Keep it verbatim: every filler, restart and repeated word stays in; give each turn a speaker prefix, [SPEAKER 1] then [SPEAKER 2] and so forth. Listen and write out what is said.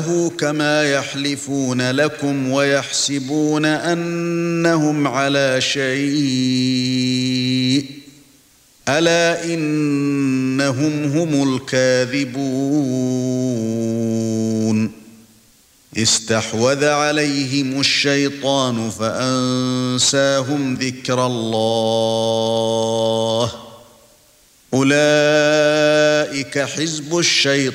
[SPEAKER 1] كما يحلفون لكم ويحسبون أنهم على شيء ألا إنهم هم الكاذبون استحوذ عليهم الشيطان فأنساهم ذكر الله أولئك حزب الشيطان